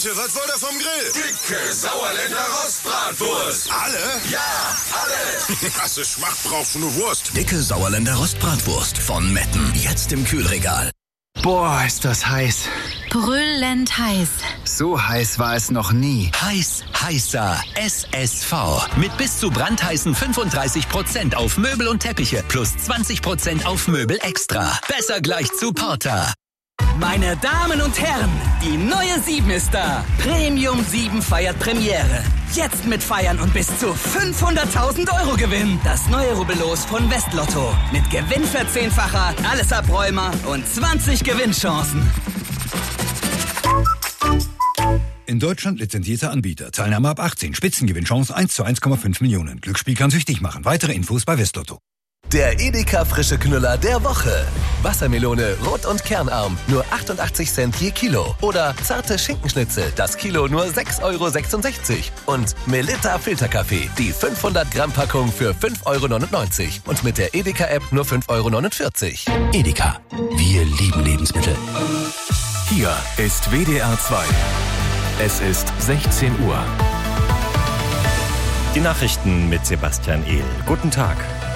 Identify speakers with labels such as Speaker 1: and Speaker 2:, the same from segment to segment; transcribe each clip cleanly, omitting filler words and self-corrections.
Speaker 1: Leute, was wollt ihr vom Grill?
Speaker 2: Dicke Sauerländer Rostbratwurst.
Speaker 1: Alle?
Speaker 2: Ja, alle.
Speaker 1: Das ist Schmack, brauchst du nur Wurst.
Speaker 3: Dicke Sauerländer Rostbratwurst von Metten. Jetzt im Kühlregal.
Speaker 4: Boah, ist das heiß.
Speaker 5: Brüllend heiß.
Speaker 4: So heiß war es noch nie.
Speaker 3: Heiß, heißer SSV. Mit bis zu brandheißen 35% auf Möbel und Teppiche plus 20% auf Möbel extra. Besser gleich zu Porter.
Speaker 6: Meine Damen und Herren, die neue 7 ist da. Premium 7 feiert Premiere. Jetzt mit Feiern und bis zu 500.000 € Gewinn. Das neue Rubbellos von Westlotto. Mit Gewinnverzehnfacher, alles Abräumer und 20 Gewinnchancen.
Speaker 7: In Deutschland lizenzierter Anbieter. Teilnahme ab 18. Spitzengewinnchance 1 zu 1,5 Millionen. Glücksspiel kann süchtig machen. Weitere Infos bei Westlotto.
Speaker 8: Der Edeka frische Knüller der Woche. Wassermelone, rot und kernarm, nur 88 Cent je Kilo. Oder zarte Schinkenschnitzel, das Kilo nur 6,66 €. Und Melitta Filterkaffee, die 500 Gramm Packung für 5,99 €. Und mit der Edeka-App nur 5,49 €.
Speaker 3: Edeka. Wir lieben Lebensmittel.
Speaker 9: Hier ist WDR 2. Es ist 16 Uhr.
Speaker 10: Die Nachrichten mit Sebastian Ehl. Guten Tag.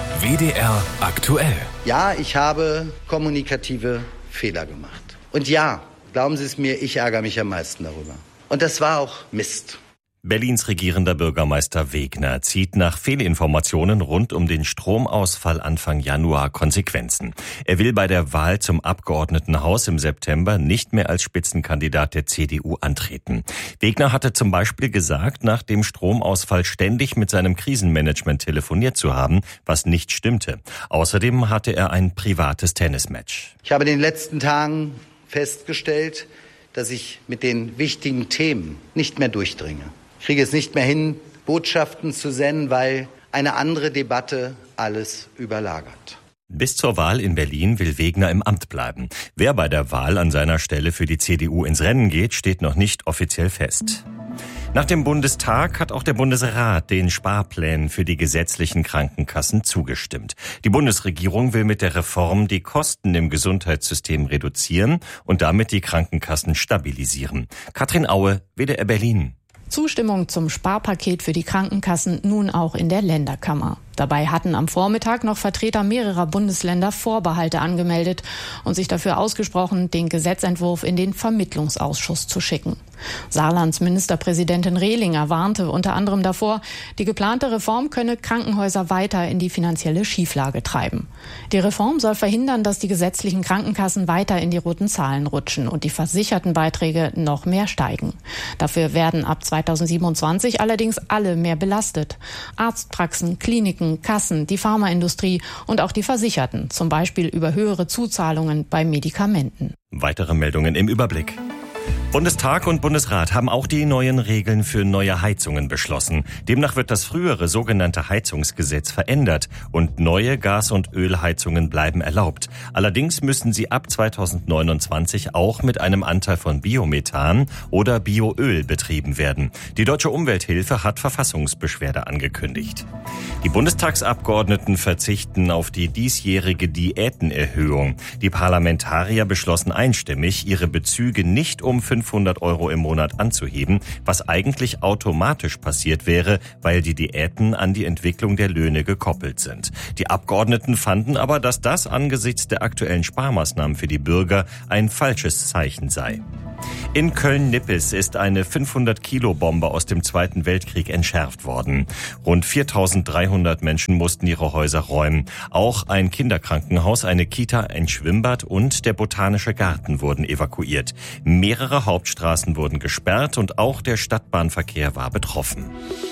Speaker 9: WDR aktuell.
Speaker 11: Ja, ich habe kommunikative Fehler gemacht. Und ja, glauben Sie es mir, ich ärgere mich am meisten darüber. Und das war auch Mist.
Speaker 10: Berlins regierender Bürgermeister Wegner zieht nach Fehlinformationen rund um den Stromausfall Anfang Januar Konsequenzen. Er will bei der Wahl zum Abgeordnetenhaus im September nicht mehr als Spitzenkandidat der CDU antreten. Wegner hatte zum Beispiel gesagt, nach dem Stromausfall ständig mit seinem Krisenmanagement telefoniert zu haben, was nicht stimmte. Außerdem hatte er ein privates Tennismatch.
Speaker 11: Ich habe in den letzten Tagen festgestellt, dass ich mit den wichtigen Themen nicht mehr durchdringe. Ich kriege es nicht mehr hin, Botschaften zu senden, weil eine andere Debatte alles überlagert.
Speaker 10: Bis zur Wahl in Berlin will Wegner im Amt bleiben. Wer bei der Wahl an seiner Stelle für die CDU ins Rennen geht, steht noch nicht offiziell fest. Nach dem Bundestag hat auch der Bundesrat den Sparplänen für die gesetzlichen Krankenkassen zugestimmt. Die Bundesregierung will mit der Reform die Kosten im Gesundheitssystem reduzieren und damit die Krankenkassen stabilisieren. Katrin Aue, WDR Berlin.
Speaker 12: Zustimmung zum Sparpaket für die Krankenkassen nun auch in der Länderkammer. Dabei hatten am Vormittag noch Vertreter mehrerer Bundesländer Vorbehalte angemeldet und sich dafür ausgesprochen, den Gesetzentwurf in den Vermittlungsausschuss zu schicken. Saarlands Ministerpräsidentin Rehlinger warnte unter anderem davor, die geplante Reform könne Krankenhäuser weiter in die finanzielle Schieflage treiben. Die Reform soll verhindern, dass die gesetzlichen Krankenkassen weiter in die roten Zahlen rutschen und die Versichertenbeiträge noch mehr steigen. Dafür werden ab 2027 allerdings alle mehr belastet. Arztpraxen, Kliniken, Kassen, die Pharmaindustrie und auch die Versicherten, zum Beispiel über höhere Zuzahlungen bei Medikamenten.
Speaker 10: Weitere Meldungen im Überblick. Bundestag und Bundesrat haben auch die neuen Regeln für neue Heizungen beschlossen. Demnach wird das frühere sogenannte Heizungsgesetz verändert und neue Gas- und Ölheizungen bleiben erlaubt. Allerdings müssen sie ab 2029 auch mit einem Anteil von Biomethan oder Bioöl betrieben werden. Die Deutsche Umwelthilfe hat Verfassungsbeschwerde angekündigt. Die Bundestagsabgeordneten verzichten auf die diesjährige Diätenerhöhung. Die Parlamentarier beschlossen einstimmig, ihre Bezüge nicht um 500 € im Monat anzuheben, was eigentlich automatisch passiert wäre, weil die Diäten an die Entwicklung der Löhne gekoppelt sind. Die Abgeordneten fanden aber, dass das angesichts der aktuellen Sparmaßnahmen für die Bürger ein falsches Zeichen sei. In Köln-Nippes ist eine 500-Kilo-Bombe aus dem Zweiten Weltkrieg entschärft worden. Rund 4.300 Menschen mussten ihre Häuser räumen. Auch ein Kinderkrankenhaus, eine Kita, ein Schwimmbad und der Botanische Garten wurden evakuiert. Mehrere Hauptstraßen wurden gesperrt und auch der Stadtbahnverkehr war betroffen.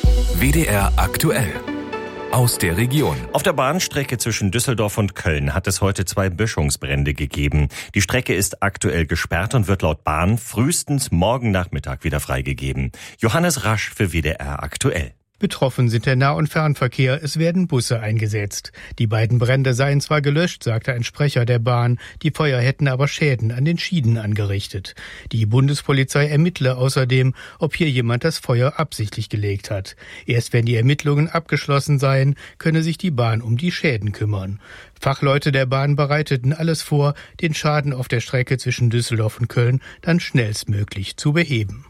Speaker 9: WDR aktuell. Aus der Region.
Speaker 10: Auf der Bahnstrecke zwischen Düsseldorf und Köln hat es heute 2 Böschungsbrände gegeben. Die Strecke ist aktuell gesperrt und wird laut Bahn frühestens morgen Nachmittag wieder freigegeben. Johannes Rasch für WDR aktuell.
Speaker 13: Betroffen sind der Nah- und Fernverkehr. Es werden Busse eingesetzt. Die beiden Brände seien zwar gelöscht, sagte ein Sprecher der Bahn. Die Feuer hätten aber Schäden an den Schienen angerichtet. Die Bundespolizei ermittle außerdem, ob hier jemand das Feuer absichtlich gelegt hat. Erst wenn die Ermittlungen abgeschlossen seien, könne sich die Bahn um die Schäden kümmern. Fachleute der Bahn bereiteten alles vor, den Schaden auf der Strecke zwischen Düsseldorf und Köln dann schnellstmöglich zu beheben.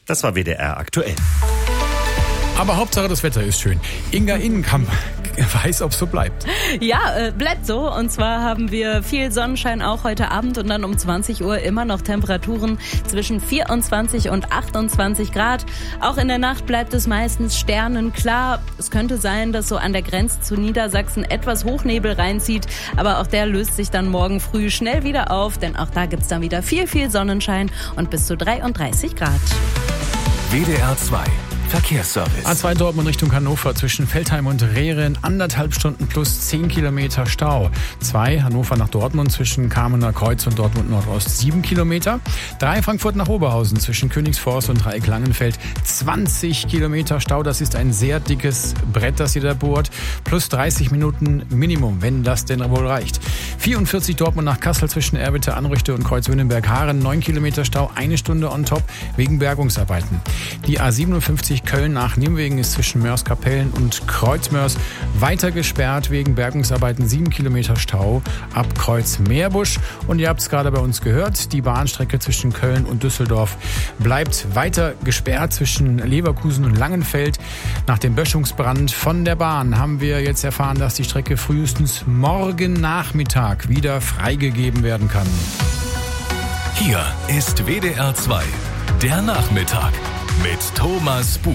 Speaker 10: Das war WDR aktuell.
Speaker 14: Aber Hauptsache das Wetter ist schön. Inga Innenkamp weiß, ob es so bleibt.
Speaker 15: Ja, bleibt so. Und zwar haben wir viel Sonnenschein auch heute Abend und dann um 20 Uhr immer noch Temperaturen zwischen 24 und 28 Grad. Auch in der Nacht bleibt es meistens sternenklar. Es könnte sein, dass so an der Grenze zu Niedersachsen etwas Hochnebel reinzieht. Aber auch der löst sich dann morgen früh schnell wieder auf, denn auch da gibt's dann wieder viel Sonnenschein und bis zu 33 Grad.
Speaker 9: WDR 2 Verkehrsservice.
Speaker 14: A2 Dortmund Richtung Hannover zwischen Veltheim und Rehren 1,5 Stunden plus 10 Kilometer Stau. 2 Hannover nach Dortmund zwischen Kamener Kreuz und Dortmund Nordost 7 Kilometer. 3 Frankfurt nach Oberhausen zwischen Königsforst und Dreieck Langenfeld 20 Kilometer Stau. Das ist ein sehr dickes Brett, das ihr da bohrt. Plus 30 Minuten Minimum, wenn das denn wohl reicht. 44 Dortmund nach Kassel zwischen Erwitte, Anrüchte und Kreuz Wünnenberg-Haaren 9 Kilometer Stau, 1 Stunde on top wegen Bergungsarbeiten. Die A57 Köln nach Nimwegen ist zwischen Mörs-Kapellen und Kreuzmörs weiter gesperrt wegen Bergungsarbeiten. 7 Kilometer Stau ab Kreuz-Meerbusch. Und ihr habt es gerade bei uns gehört, die Bahnstrecke zwischen Köln und Düsseldorf bleibt weiter gesperrt zwischen Leverkusen und Langenfeld. Nach dem Böschungsbrand von der Bahn haben wir jetzt erfahren, dass die Strecke frühestens morgen Nachmittag wieder freigegeben werden kann.
Speaker 9: Hier ist WDR 2, der Nachmittag mit Thomas Bug.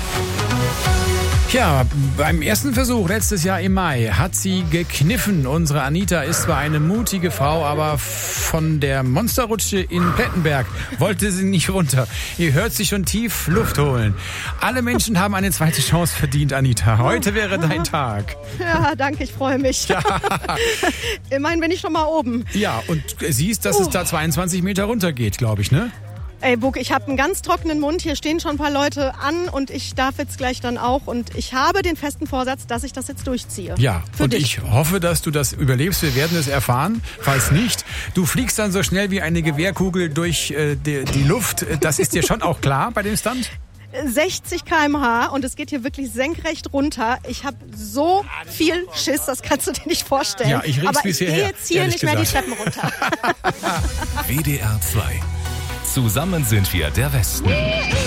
Speaker 14: Ja, beim ersten Versuch letztes Jahr im Mai hat sie gekniffen. Unsere Anita ist zwar eine mutige Frau, aber von der Monsterrutsche in Plettenberg wollte sie nicht runter. Ihr hört sie schon tief Luft holen. Alle Menschen haben eine zweite Chance verdient, Anita. Heute wäre dein Tag.
Speaker 16: Ja, danke, ich freue mich. Ja. Immerhin bin ich schon mal oben.
Speaker 14: Ja, und siehst, dass es da 22 Meter runter geht, glaube ich, ne?
Speaker 16: Ey, Bug, ich habe einen ganz trockenen Mund. Hier stehen schon ein paar Leute an und ich darf jetzt gleich dann auch. Und ich habe den festen Vorsatz, dass ich das jetzt durchziehe.
Speaker 14: Ja, und ich hoffe, dass du das überlebst. Wir werden es erfahren. Falls nicht, du fliegst dann so schnell wie eine Gewehrkugel durch die Luft. Das ist dir schon auch klar bei dem Stunt?
Speaker 16: 60 km/h und es geht hier wirklich senkrecht runter. Ich habe so viel Schiss, das kannst du dir nicht vorstellen.
Speaker 14: Ja, ich
Speaker 16: aber ich gehe jetzt hier nicht mehr die Treppen runter.
Speaker 9: WDR 2. Zusammen sind wir der Westen.